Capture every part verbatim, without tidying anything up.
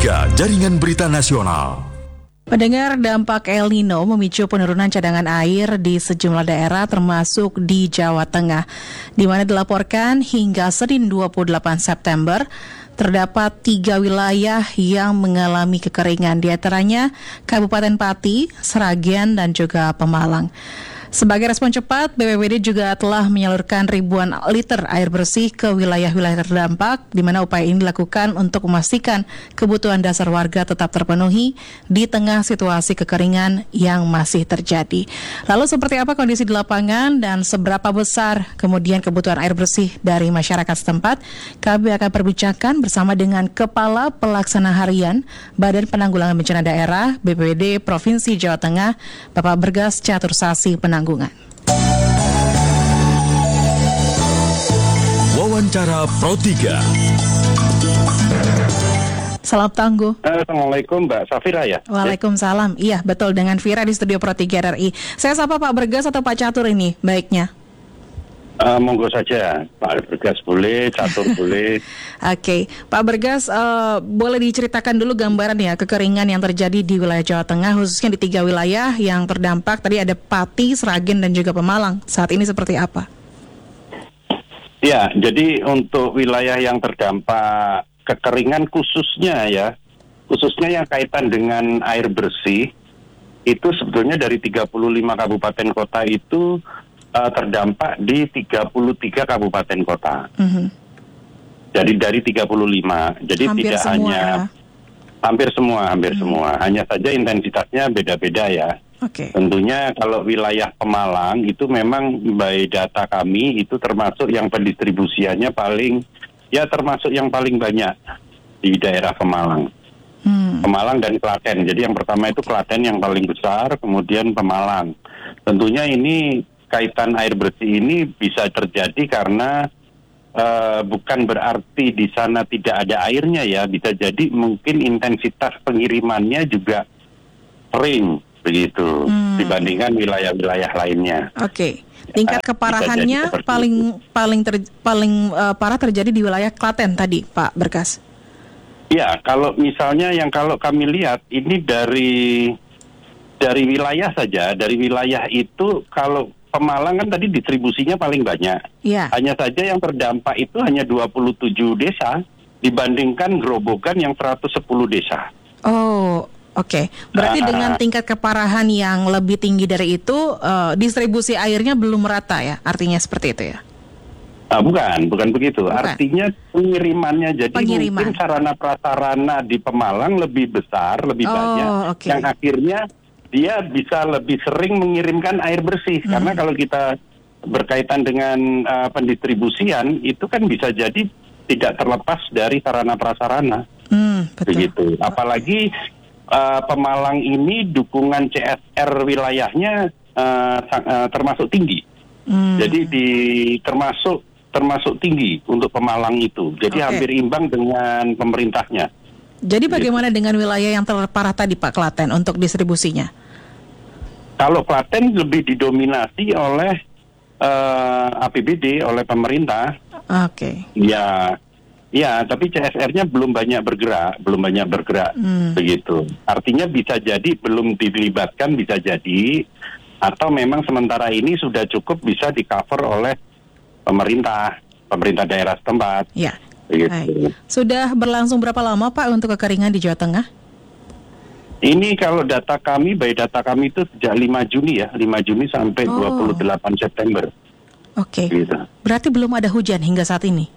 tiga Jaringan Berita Nasional. Pendengar, dampak El Nino memicu penurunan cadangan air di sejumlah daerah termasuk di Jawa Tengah, di mana dilaporkan hingga Senin dua puluh delapan September terdapat tiga wilayah yang mengalami kekeringan, di antaranya Kabupaten Pati, Sragen, dan juga Pemalang. Sebagai respon cepat, B P B D juga telah menyalurkan ribuan liter air bersih ke wilayah-wilayah terdampak, di mana upaya ini dilakukan untuk memastikan kebutuhan dasar warga tetap terpenuhi di tengah situasi kekeringan yang masih terjadi. Lalu seperti apa kondisi di lapangan dan seberapa besar kemudian kebutuhan air bersih dari masyarakat setempat? Kami akan perbincangkan bersama dengan Kepala Pelaksana Harian Badan Penanggulangan Bencana Daerah B P B D Provinsi Jawa Tengah, Bapak Bergas Catursasi Penanggungan. Wawancara Pro tiga. Salam tangguh. Assalamualaikum Mbak Safira ya. Waalaikumsalam. Iya, betul, dengan Vira di studio Pro tiga R I. Saya sapa Pak Bergas atau Pak Catur ini baiknya? Uh, monggo saja, Pak Bergas boleh, Catur boleh. Oke, okay. Pak Bergas, uh, boleh diceritakan dulu gambaran ya kekeringan yang terjadi di wilayah Jawa Tengah, khususnya di tiga wilayah yang terdampak. Tadi ada Pati, Sragen, dan juga Pemalang. Saat ini seperti apa? Ya, jadi untuk wilayah yang terdampak kekeringan khususnya ya, khususnya yang kaitan dengan air bersih, itu sebetulnya dari tiga puluh lima kabupaten kota itu Uh, terdampak di tiga puluh tiga kabupaten kota. Mm-hmm. Jadi dari tiga puluh lima. Jadi hampir tidak semua, hanya ya? hampir semua, hampir mm. semua. Hanya saja intensitasnya beda-beda ya. Okay. Tentunya kalau wilayah Pemalang itu memang by data kami itu termasuk yang pendistribusiannya paling ya termasuk yang paling banyak di daerah Pemalang. Mm. Pemalang dan Klaten. Jadi yang pertama itu Klaten yang paling besar, kemudian Pemalang. Tentunya ini kaitan air bersih ini bisa terjadi karena uh, bukan berarti di sana tidak ada airnya ya, bisa jadi mungkin intensitas pengirimannya juga sering begitu hmm. dibandingkan wilayah-wilayah lainnya. Oke, okay. Tingkat keparahannya uh, paling itu. paling ter, paling uh, parah terjadi di wilayah Klaten tadi, Pak Berkas. Ya, kalau misalnya yang kalau kami lihat ini dari dari wilayah saja, dari wilayah itu kalau Pemalang kan tadi distribusinya paling banyak. Ya. Hanya saja yang terdampak itu hanya dua puluh tujuh desa dibandingkan Grobogan yang seratus sepuluh desa. Oh, oke. Okay. Berarti nah, dengan tingkat keparahan yang lebih tinggi dari itu, uh, distribusi airnya belum merata ya? Artinya seperti itu ya? Uh, bukan, bukan begitu. Bukan. Artinya pengirimannya. Jadi Pengiriman. Mungkin sarana prasarana di Pemalang lebih besar, lebih oh, banyak. Okay. Yang akhirnya dia bisa lebih sering mengirimkan air bersih. Hmm. Karena kalau kita berkaitan dengan uh, pendistribusian, itu kan bisa jadi tidak terlepas dari sarana prasarana. Hmm, betul. Begitu. Apalagi uh, Pemalang ini dukungan C S R wilayahnya uh, uh, termasuk tinggi. Hmm. Jadi di termasuk termasuk tinggi untuk Pemalang itu. Jadi okay. hampir imbang dengan pemerintahnya. Jadi bagaimana gitu. Dengan wilayah yang terparah tadi Pak, Klaten, untuk distribusinya? Kalau Klaten lebih didominasi oleh uh, A P B D, oleh pemerintah. Oke. Okay. Ya, ya, tapi C S R-nya belum banyak bergerak, belum banyak bergerak, hmm. begitu. Artinya bisa jadi belum dilibatkan, bisa jadi, atau memang sementara ini sudah cukup bisa di-cover oleh pemerintah, pemerintah daerah setempat. Ya. Begitu. Sudah berlangsung berapa lama Pak untuk kekeringan di Jawa Tengah? Ini kalau data kami, by data kami itu sejak lima Juni ya, lima Juni sampai oh. dua puluh delapan September. Oke. Okay. Gitu. Berarti belum ada hujan hingga saat ini?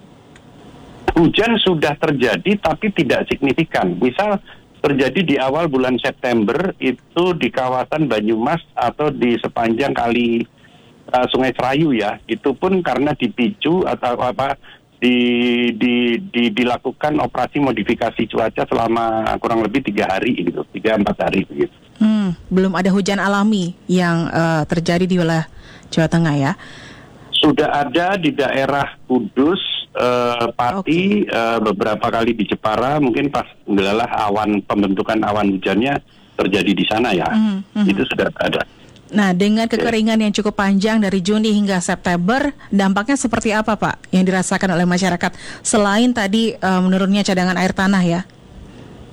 Hujan sudah terjadi tapi tidak signifikan. Misal terjadi di awal bulan September itu di kawasan Banyumas atau di sepanjang kali uh, Sungai Serayu ya. Itu pun karena dipicu atau apa Di, di, di, dilakukan operasi modifikasi cuaca selama kurang lebih tiga hari gitu, tiga empat hari gitu. Hmm, belum ada hujan alami yang uh, terjadi di wilayah Jawa Tengah ya? Sudah ada di daerah Kudus, uh, Pati, okay. uh, beberapa kali di Jepara, mungkin pas adalah awan pembentukan awan hujannya terjadi di sana ya, hmm, hmm. itu sudah ada. Nah, dengan kekeringan yang cukup panjang dari Juni hingga September, dampaknya seperti apa, Pak, yang dirasakan oleh masyarakat selain tadi uh, menurunnya cadangan air tanah ya?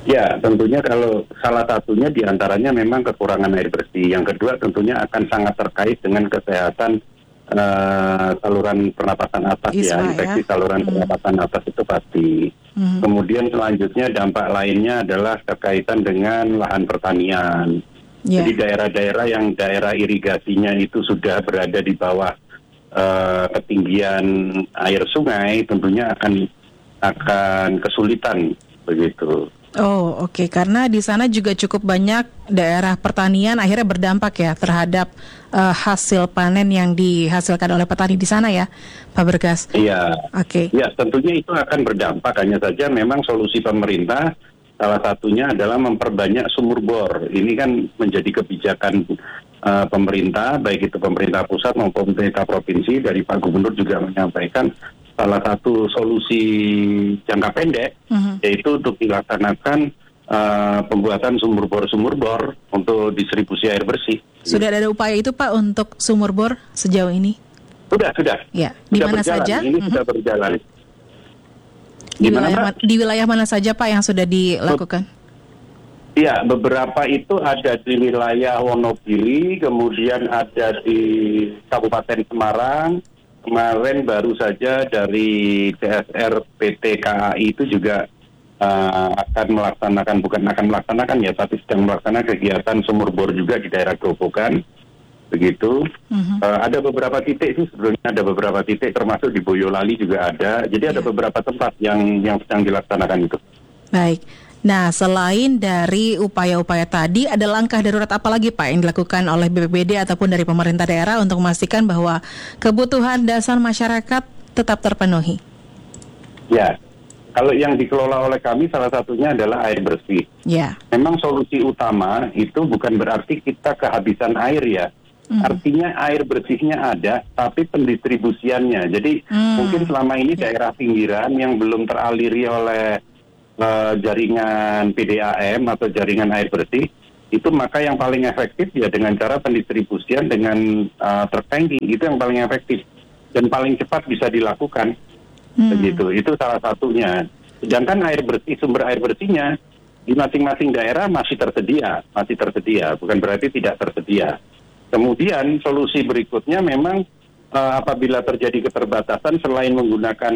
Ya, tentunya kalau salah satunya diantaranya memang kekurangan air bersih. Yang kedua tentunya akan sangat terkait dengan kesehatan uh, saluran pernapasan atas Ispa, ya, infeksi ya. saluran Hmm. pernapasan atas itu pasti. Hmm. Kemudian selanjutnya dampak lainnya adalah berkaitan dengan lahan pertanian. Ya. Jadi daerah-daerah yang daerah irigasinya itu sudah berada di bawah uh, ketinggian air sungai, tentunya akan akan kesulitan begitu. Oh, oke. Karena di sana juga cukup banyak daerah pertanian akhirnya berdampak ya terhadap uh, hasil panen yang dihasilkan oleh petani di sana ya, Pak Bergas. Iya. Oke. Ya, tentunya itu akan berdampak. Hanya saja memang solusi pemerintah salah satunya adalah memperbanyak sumur bor. Ini kan menjadi kebijakan uh, pemerintah, baik itu pemerintah pusat maupun pemerintah provinsi. Dari Pak Gubernur juga menyampaikan salah satu solusi jangka pendek, uh-huh. yaitu untuk dilaksanakan uh, pembuatan sumur bor-sumur bor untuk distribusi air bersih. Sudah ada upaya itu Pak untuk sumur bor sejauh ini? Sudah, sudah. Ya, di sudah mana berjalan. saja? Ini uh-huh. sudah berjalan. Di, di wilayah, mana, ma- di wilayah mana saja Pak yang sudah dilakukan? Iya, beberapa itu ada di wilayah Wonogiri, kemudian ada di Kabupaten Semarang. Kemarin baru saja dari C S R P T K A I itu juga uh, akan melaksanakan, bukan akan melaksanakan ya, tapi sedang melaksanakan kegiatan sumur bor juga di daerah Grobogan, begitu. Uh-huh. Uh, ada beberapa titik sih sebelumnya, ada beberapa titik termasuk di Boyolali juga ada. Jadi yeah. ada beberapa tempat yang yang sedang dilaksanakan itu. Baik. Nah, selain dari upaya-upaya tadi, ada langkah darurat apa lagi Pak yang dilakukan oleh B P B D ataupun dari pemerintah daerah untuk memastikan bahwa kebutuhan dasar masyarakat tetap terpenuhi? Ya, kalau yang dikelola oleh kami salah satunya adalah air bersih. Ya. Memang solusi utama itu bukan berarti kita kehabisan air ya. Mm. Artinya air bersihnya ada, tapi pendistribusiannya. Jadi mm. mungkin selama ini yeah. daerah pinggiran yang belum teraliri oleh Uh, jaringan P D A M atau jaringan air bersih, itu maka yang paling efektif ya dengan cara pendistribusian dengan uh, truk tangki, itu yang paling efektif dan paling cepat bisa dilakukan. hmm. Begitu, itu salah satunya. Sedangkan air bersih, sumber air bersihnya di masing-masing daerah masih tersedia, masih tersedia, bukan berarti tidak tersedia. Kemudian solusi berikutnya memang uh, apabila terjadi keterbatasan, selain menggunakan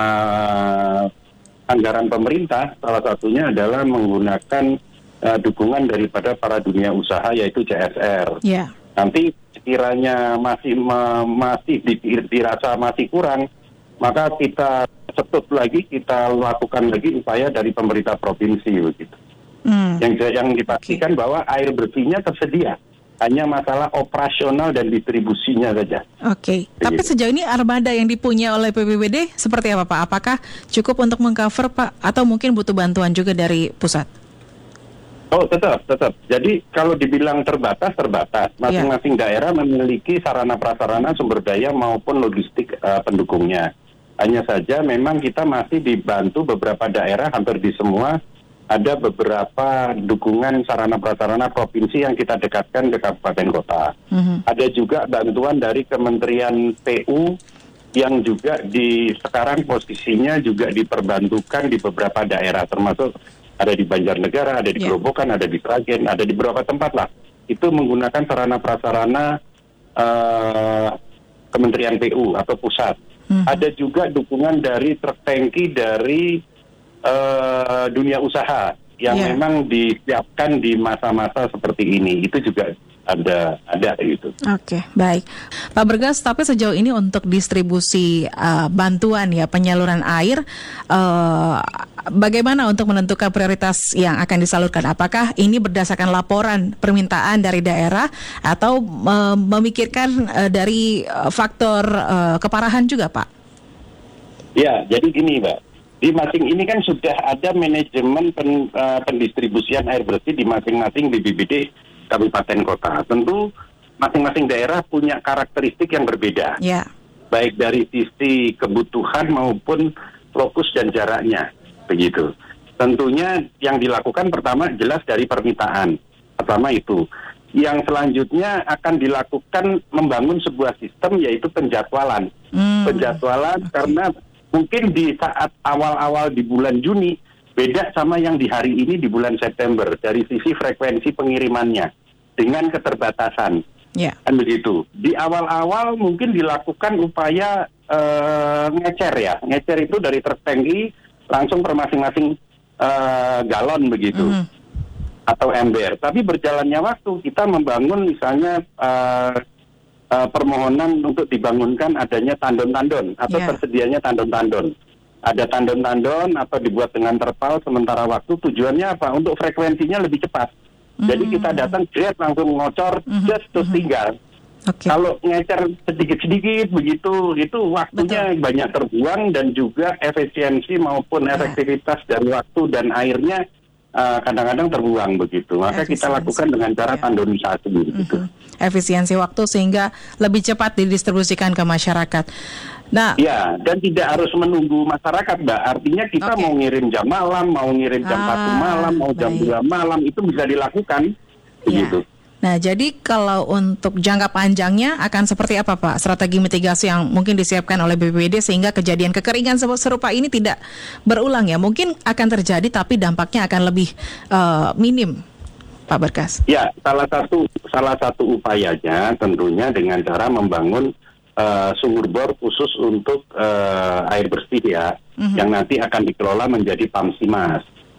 uh, anggaran pemerintah, salah satunya adalah menggunakan uh, dukungan daripada para dunia usaha yaitu C S R. Yeah. Nanti sekiranya masih ma- masih dirasa masih kurang, maka kita setut lagi, kita lakukan lagi upaya dari pemerintah provinsi begitu. Mm. Yang yang dipastikan okay. bahwa air bersihnya tersedia. Hanya masalah operasional dan distribusinya saja. Oke, okay. Tapi sejauh ini armada yang dipunya oleh P B B D seperti apa Pak? Apakah cukup untuk mengcover Pak? Atau mungkin butuh bantuan juga dari pusat? Oh tetap, tetap. Jadi kalau dibilang terbatas, terbatas. Masing-masing yeah. daerah memiliki sarana prasarana sumber daya maupun logistik uh, pendukungnya. Hanya saja memang kita masih dibantu beberapa daerah, hampir di semua, ada beberapa dukungan sarana prasarana provinsi yang kita dekatkan ke kabupaten kota. Mm-hmm. Ada juga bantuan dari Kementerian P U yang juga di sekarang posisinya juga diperbantukan di beberapa daerah, termasuk ada di Banjarnegara, ada di yeah. Grobogan, ada di Sragen, ada di beberapa tempat lah. Itu menggunakan sarana prasarana uh, Kementerian P U atau pusat. Mm-hmm. Ada juga dukungan dari truk tangki dari Uh, dunia usaha yang yeah. memang disiapkan di masa-masa seperti ini, itu juga ada ada gitu. Oke, okay, baik, Pak Bergas. Tapi sejauh ini untuk distribusi uh, bantuan ya penyaluran air, uh, bagaimana untuk menentukan prioritas yang akan disalurkan? Apakah ini berdasarkan laporan permintaan dari daerah atau uh, memikirkan uh, dari uh, faktor uh, keparahan juga, Pak? Ya, jadi gini, Mbak. Di masing ini kan sudah ada manajemen pen, uh, pendistribusian air bersih di masing-masing B P B D kabupaten kota. Tentu masing-masing daerah punya karakteristik yang berbeda. Yeah. Baik dari sisi kebutuhan maupun lokus dan jaraknya. Begitu. Tentunya yang dilakukan pertama jelas dari permintaan. Pertama itu. Yang selanjutnya akan dilakukan membangun sebuah sistem yaitu penjadwalan. Mm. Penjadwalan okay. karena mungkin di saat awal-awal di bulan Juni Beda sama yang di hari ini di bulan September dari sisi frekuensi pengirimannya dengan keterbatasan. Ya. Kan begitu. Di awal-awal mungkin dilakukan upaya uh, ngecer ya. Ngecer itu dari truk tangki langsung per masing-masing uh, galon begitu. Mm-hmm. Atau ember. Tapi berjalannya waktu kita membangun misalnya uh, uh, permohonan untuk dibangunkan adanya tandon-tandon atau yeah. tersedianya tandon-tandon. Ada tandon-tandon atau dibuat dengan terpal sementara waktu, tujuannya apa? Untuk frekuensinya lebih cepat. Mm-hmm. Jadi kita datang jet langsung ngocor, mm-hmm. jet terus tinggal. Okay. Kalau ngecer sedikit-sedikit begitu, itu waktunya Betul. banyak terbuang dan juga efisiensi maupun yeah. efektivitas dari waktu dan airnya uh, kadang-kadang terbuang begitu. Maka efisiensi. Kita lakukan dengan cara yeah. tandonisasi begitu. Mm-hmm. Efisiensi waktu sehingga lebih cepat didistribusikan ke masyarakat. Nah, ya, dan tidak harus menunggu masyarakat, Mbak. Artinya kita okay. mau ngirim jam malam, mau ngirim jam ah, satu malam, mau jam dua malam, itu bisa dilakukan. Begitu. Ya. Nah, jadi kalau untuk jangka panjangnya akan seperti apa, Pak? Strategi mitigasi yang mungkin disiapkan oleh B P B D sehingga kejadian kekeringan serupa ini tidak berulang ya? Mungkin akan terjadi, tapi dampaknya akan lebih uh, minim, Pak Berkas. Ya, salah satu salah satu upayanya tentunya dengan cara membangun Uh, sumur bor khusus untuk uh, air bersih ya, mm-hmm. yang nanti akan dikelola menjadi Pamsimas.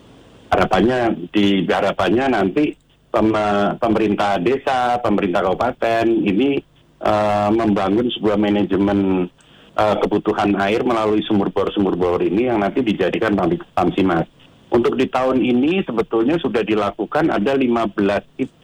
Harapannya di harapannya nanti pem, pemerintah desa, pemerintah kabupaten ini uh, membangun sebuah manajemen uh, kebutuhan air melalui sumur bor sumur bor ini yang nanti dijadikan Pamsimas. Untuk di tahun ini sebetulnya sudah dilakukan ada lima belas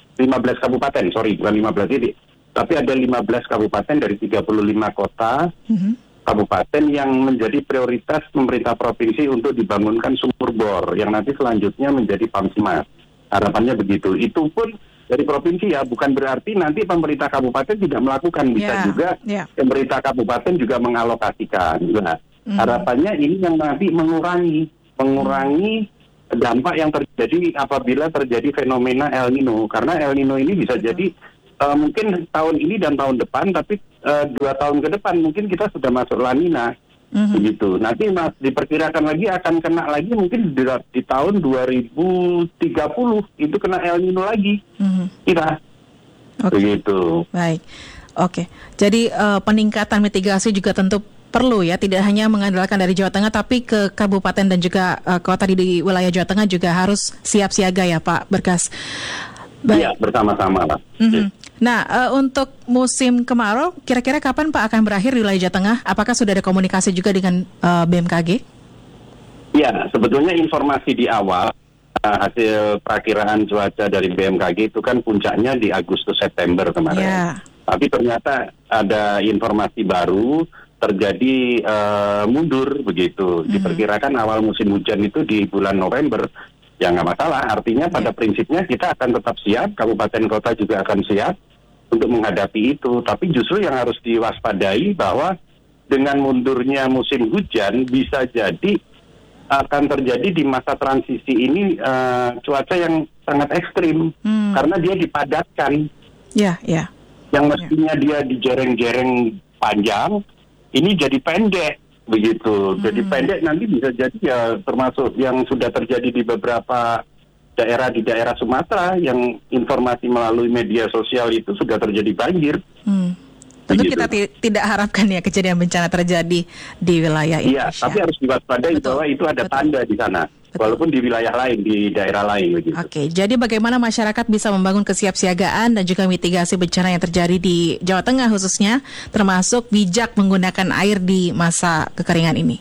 kabupaten, sorry bukan lima belas titik. Tapi ada lima belas kabupaten dari tiga puluh lima kota mm-hmm. kabupaten yang menjadi prioritas pemerintah provinsi untuk dibangunkan sumur bor yang nanti selanjutnya menjadi Pamsimas. Harapannya begitu. Itu pun dari provinsi ya, bukan berarti nanti pemerintah kabupaten tidak melakukan. Bisa yeah, juga yeah. pemerintah kabupaten juga mengalokasikan. Nah, mm-hmm. harapannya ini yang nanti mengurangi mengurangi mm-hmm. dampak yang terjadi apabila terjadi fenomena El Nino. Karena El Nino ini bisa Betul. jadi Uh, mungkin tahun ini dan tahun depan, tapi uh, dua tahun ke depan mungkin kita sudah masuk La Nina, mm-hmm. begitu. Nanti mas diperkirakan lagi akan kena lagi mungkin di, di tahun dua ribu tiga puluh itu kena El Nino lagi, mm-hmm. kita, okay. begitu. Baik, oke. Okay. Jadi uh, peningkatan mitigasi juga tentu perlu ya, tidak hanya mengandalkan dari Jawa Tengah, tapi ke kabupaten dan juga uh, kota di, di wilayah Jawa Tengah juga harus siap siaga ya, Pak Berkas. Iya, bersama-sama lah. Mm-hmm. Nah, uh, untuk musim kemarau, kira-kira kapan Pak akan berakhir di wilayah Jawa Tengah? Apakah sudah ada komunikasi juga dengan uh, B M K G? Ya, sebetulnya informasi di awal uh, hasil perakiraan cuaca dari B M K G itu kan puncaknya di Agustus September kemarin. Yeah. Tapi ternyata ada informasi baru terjadi uh, mundur begitu. Mm-hmm. Diperkirakan awal musim hujan itu di bulan November. Ya nggak masalah, artinya pada yeah. prinsipnya kita akan tetap siap, kabupaten kota juga akan siap untuk menghadapi itu. Tapi justru yang harus diwaspadai bahwa dengan mundurnya musim hujan bisa jadi akan terjadi di masa transisi ini uh, cuaca yang sangat ekstrim hmm. karena dia dipadatkan. Ya, yeah, ya. Yeah. Yang mestinya yeah. dia dijereng-jereng panjang, ini jadi pendek. Begitu, hmm. jadi pendek nanti bisa jadi ya termasuk yang sudah terjadi di beberapa daerah di daerah Sumatera yang informasi melalui media sosial itu sudah terjadi banjir. Hmm. Tentu begitu. Kita t- tidak harapkan ya kejadian bencana terjadi di wilayah Indonesia. Iya, tapi harus diwaspadai bahwa itu ada Betul. tanda di sana. Betul. Walaupun di wilayah lain, di daerah lain begitu. Oke, jadi bagaimana masyarakat bisa membangun kesiapsiagaan dan juga mitigasi bencana yang terjadi di Jawa Tengah khususnya, termasuk bijak menggunakan air di masa kekeringan ini?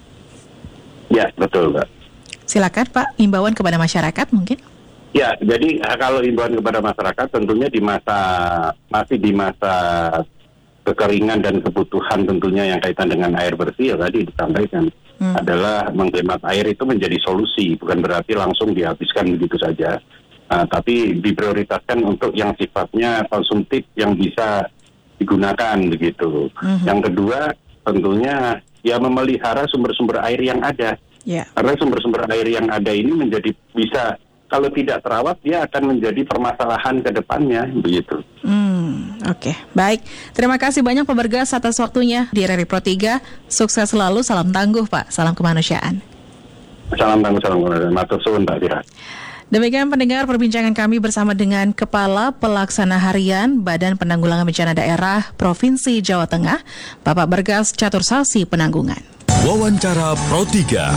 Ya, betul, Mbak. Silakan Pak, imbauan kepada masyarakat mungkin? Ya, jadi kalau imbauan kepada masyarakat tentunya di masa masih di masa kekeringan dan kebutuhan tentunya yang kaitan dengan air bersih ya tadi disampaikan. Hmm. adalah menghemat air itu menjadi solusi, bukan berarti langsung dihabiskan begitu saja, uh, tapi diprioritaskan untuk yang sifatnya konsumtif yang bisa digunakan begitu. Hmm. Yang kedua tentunya ya memelihara sumber-sumber air yang ada, yeah. karena sumber-sumber air yang ada ini menjadi bisa kalau tidak terawat dia akan menjadi permasalahan ke depannya begitu. Hmm, oke, okay. Baik. Terima kasih banyak Pak Bergas atas waktunya di R R I Pro tiga. Sukses selalu, salam tangguh Pak, salam kemanusiaan. Salam tangguh, salam tangguh. Matur suwun Mbak Tira. Demikian pendengar perbincangan kami bersama dengan Kepala Pelaksana Harian Badan Penanggulangan Bencana Daerah Provinsi Jawa Tengah, Bapak Bergas Catursasi Penanggungan. Wawancara Pro tiga.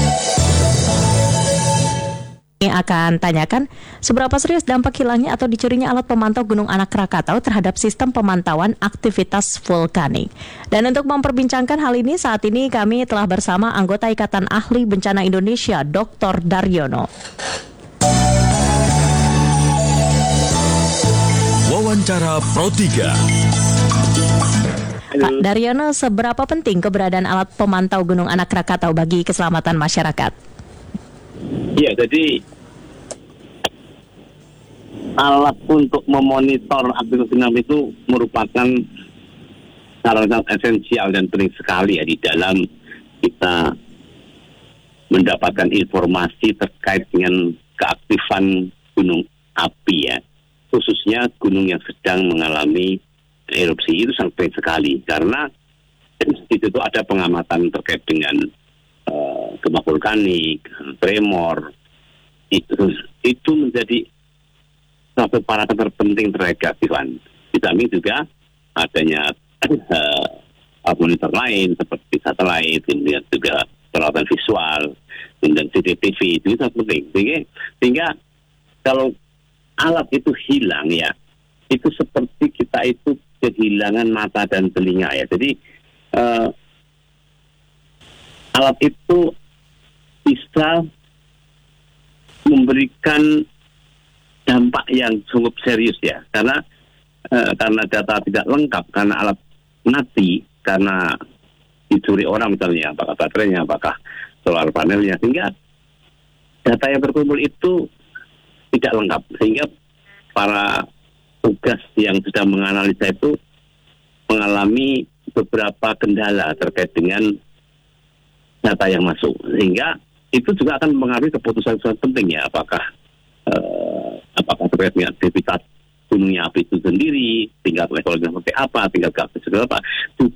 Ini akan tanyakan seberapa serius dampak hilangnya atau dicurinya alat pemantau Gunung Anak Krakatau terhadap sistem pemantauan aktivitas vulkanik. Dan untuk memperbincangkan hal ini, saat ini kami telah bersama anggota Ikatan Ahli Bencana Indonesia, Doktor Daryono. Wawancara Pro tiga. Pak Daryono, seberapa penting keberadaan alat pemantau Gunung Anak Krakatau bagi keselamatan masyarakat? Iya, jadi alat untuk memonitor aktivitas gunung itu merupakan salah satu esensial dan penting sekali ya di dalam kita mendapatkan informasi terkait dengan keaktifan gunung api ya. Khususnya gunung yang sedang mengalami erupsi itu sangat penting sekali karena itu tuh ada pengamatan terkait dengan uh, gempa vulkanik, tremor, itu itu menjadi satu parameter penting terkait keaktifan. Di samping juga adanya uh, monitor lain seperti satelit, kemudian juga peralatan visual, kemudian C C T V itu sangat penting. Sehingga, sehingga kalau alat itu hilang ya, itu seperti kita itu kehilangan mata dan telinga ya. Jadi uh, alat itu bisa memberikan dampak yang cukup serius ya, karena uh, karena data tidak lengkap, karena alat mati, karena dicuri orang misalnya, apakah baterainya, apakah solar panelnya, sehingga data yang terkumpul itu tidak lengkap, sehingga para tugas yang sudah menganalisa itu mengalami beberapa kendala terkait dengan data yang masuk, sehingga itu juga akan mempengaruhi keputusan-keputusan penting ya, apakah eh, apakah terkait dengan aktivitas gunungnya api itu sendiri, tingkat levelnya seperti apa, tingkat keaktifan seperti apa,